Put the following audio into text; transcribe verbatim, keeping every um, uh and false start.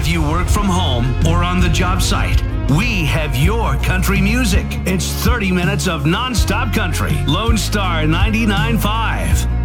whether you work from home or on the job site, we have your country music. It's thirty minutes of nonstop country. Lone Star ninety-nine point five.